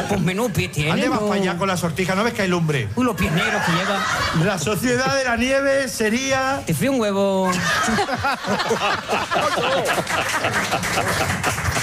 Pues menú pie tiene. ¿Dónde vas no? para allá con la sortija? ¿No ves que hay lumbre? Uy, los pies negros que lleva. La sociedad de la nieve sería... Te frío un huevo.